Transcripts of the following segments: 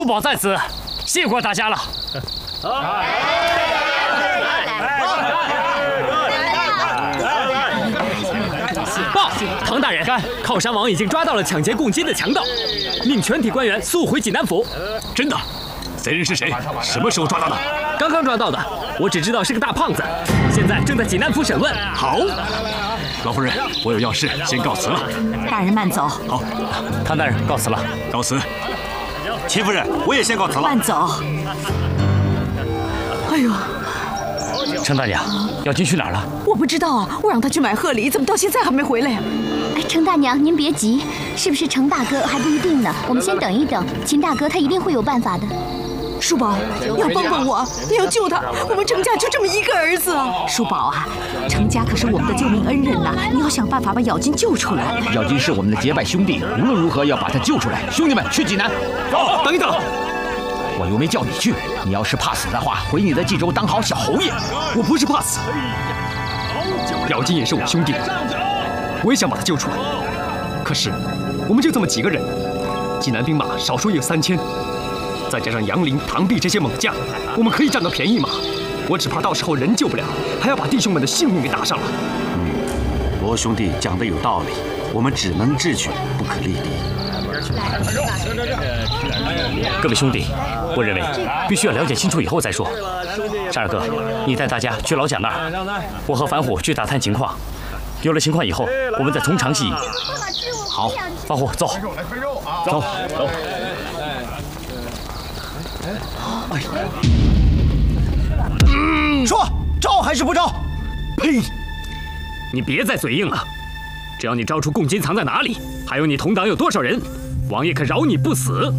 宝在此，谢过大家了。 报，唐大人，靠山王已经抓到了抢劫贡金的强盗，命全体官员速回济南府。 真的？贼人是谁？什么时候抓到的？ 刚刚抓到的，我只知道是个大胖子，现在正在济南府审问。 好，老夫人，我有要事，先告辞了。 大人慢走。 好， 唐大人告辞了。 告辞。 齐夫人，我也先告辞了。 慢走。哎呦， 程大娘，耀金去哪儿了？ 我不知道啊，我让他去买贺礼，怎么到现在还没回来呀？ 哎，程大娘，您别急，是不是程大哥还不一定呢？我们先等一等，秦大哥他一定会有办法的。 叔宝，你要帮帮我，你要救他，我们程家就这么一个儿子啊！叔宝啊，程家可是我们的救命恩人呐，你要想办法把咬金救出来。 咬金是我们的结拜兄弟，无论如何要把他救出来。兄弟们，去济南。 走，等一等。 我又没叫你去，你要是怕死的话，回你的冀州当好小侯爷。 我不是怕死，咬金也是我兄弟，我也想把他救出来。可是我们就这么几个人，济南兵马少说也有3000。再加上杨林、唐弼这些猛将，我们可以占到便宜吗？我只怕到时候人救不了，还要把弟兄们的性命给搭上了。 罗兄弟讲的有道理，我们只能智取，不可力敌。 各位兄弟，我认为必须要了解清楚以后再说。沙二哥，你带大家去老蒋那儿，我和樊虎去打探情况。有了情况以后，我们再从长计议。 好， 樊虎，走，走。 说招还是不招？ 呸！你别再嘴硬了。只要你招出贡金藏在哪里，还有你同党有多少人，王爷可饶你不死。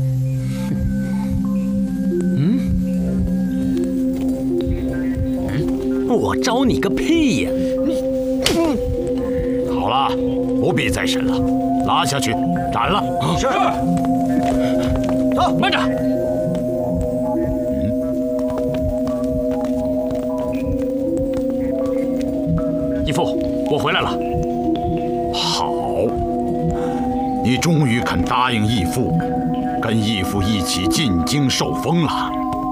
我招你个屁呀！ 好了，不必再审了，拉下去斩了。 是。走， 慢着。义父，我回来了。 好，你终于肯答应义父，跟义父一起进京受封了。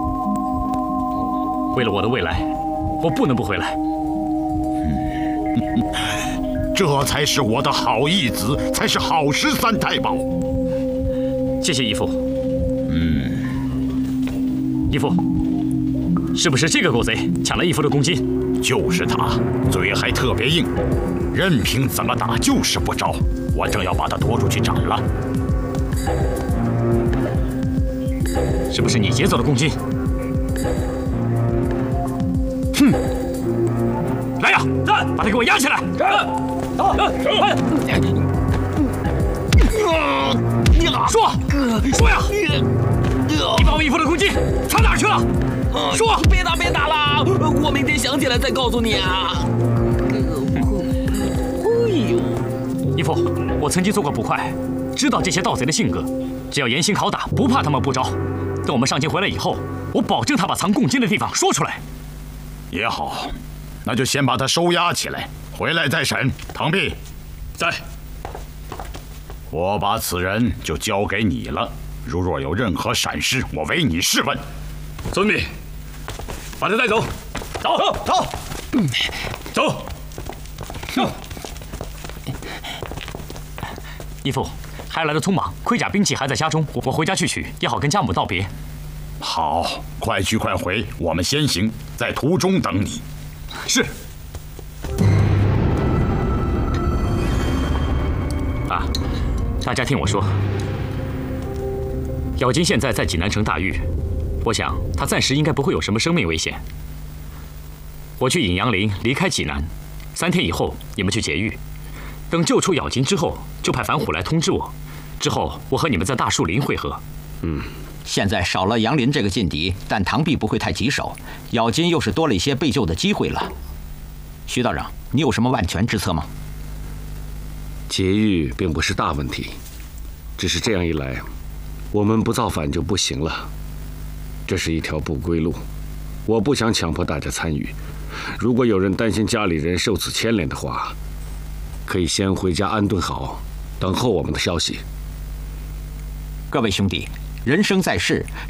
为了我的未来，我不能不回来。 这才是我的好义子，才是好13太保。 谢谢义父。义父，是不是这个狗贼抢了义父的公金？ 就是他，嘴还特别硬，任凭怎么打就是不招。我正要把他拖出去斩了。 是不是你劫走了公金？ 哼！ 来呀，把他给我押起来！说呀！你把我义父的公金藏哪儿去了？说！ 别打了，我明天想起来再告诉你啊。 义父，我曾经做过捕快，知道这些盗贼的性格，只要严刑拷打，不怕他们不招。等我们上京回来以后，我保证他把藏贡金的地方说出来。 也好，那就先把他收押起来，回来再审。唐弼， 在。 我把此人就交给你了。如若有任何闪失，我唯你是问。 遵命，把他带走。走。义父，孩儿来的匆忙，盔甲兵器还在家中，我回家去取，也好跟家母道别。 好，快去快回，我们先行，在途中等你。 是。啊，大家听我说，咬金现在在济南城大狱，我想他暂时应该不会有什么生命危险。我去引杨林离开济南，3天以后你们去劫狱。等救出咬金之后，就派樊虎来通知我。之后我和你们在大树林会合。 现在少了杨林这个劲敌，但唐弼不会太棘手，咬金又是多了一些被救的机会了。徐道长，你有什么万全之策吗？ 劫狱并不是大问题，只是这样一来，我们不造反就不行了。这是一条不归路，我不想强迫大家参与。如果有人担心家里人受此牵连的话，可以先回家安顿好，等候我们的消息。 各位兄弟， 人生在世，